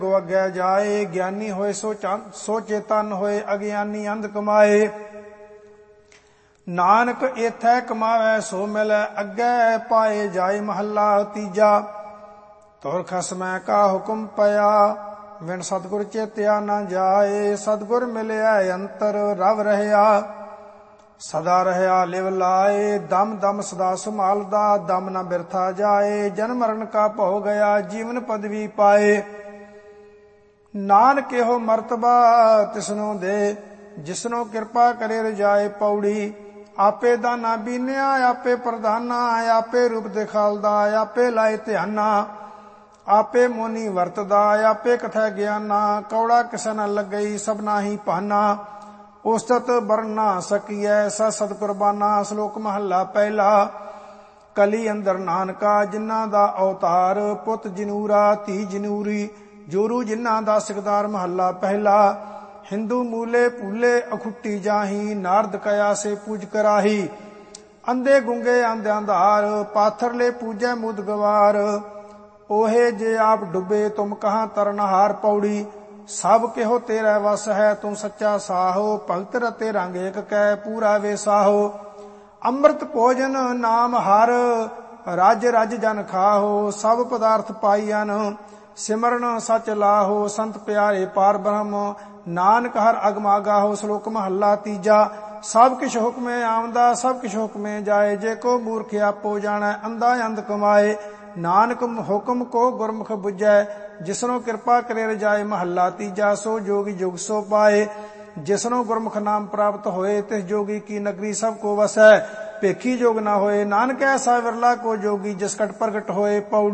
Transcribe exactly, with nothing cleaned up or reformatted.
गो अग्गै जाए, ज्ञानी होए सो सो चेतन होए, अज्ञानी अंध कमाए। नानक एथै कमावै सो मिलै, अग्गै पाए जाए महला तीजा। तुर खसमै का हुक्म पया, विण सतगुर चेत्या न जाए। सतगुर मिलिया अंतर रव रहया, सदा रहया लिव लाए। दम दम सदा संभालदा, दम न बिरथा जाए। जन्म मरण का भौ गया, जीवन पदवी पाए। नानक एहो मरतबा तिसनो दे, जिसनो कृपा करे रजाए पौड़ी। आपे दाना बीनिया, आपे प्रधाना, आपे रूप दिखालदा, आपे लाए ध्याना। आपे मोनी वरतदा, आपे कथै ज्ञाना। कौड़ा किसे न लगई, सबना ही पाना। उस्तत बरन ना सकीऐ, स सत कुरबाना। श्लोक महला पहला। कली अंदर नानका, जिन्ना दा अवतार। पुत जनूरा, धी जनूरी, जोरू जिन्ना दा सिकदार। महला पहला। हिंदू मूले पूले, अखुट्टी जाही। नारद कया से पूज कराही, अंधे गुंगे आंध्यां धार। पाथर ले पूजै मुद गवार, ओहे जे आप डुबे तुम कहाँ तरनहार। पौड़ी सब केहो तेरा वस है, तू सच्चा साहो। भगत रते रंग एक कै, पूरा वे साहो। अमृत भोजन नाम हर, राज रज जन खाहो। सब पदार्थ पाईअन, सिमरन सच लाहो। संत प्यारे पार ब्रह्म, नानक हर अगम आगाहो। श्लोक महला तीजा। सब किश हुक्मे आमदा, सब किश हुक्मे जाए। जे को मूर्ख आपो जाणै, अंधा अंध कमाए। नानक हुक्म को गुरमुख बुझै, जिसनो कृपा करे रजाए। महला तीजा। सो जोगी जुग सो पाए, जिसनो गुरमुख नाम प्राप्त होए। तिस जोगी की नगरी सब को वसै, भेखी जोग न होए। नानक ऐसा विरला को जोगी, जिस कट प्रगट होए। पौड़ी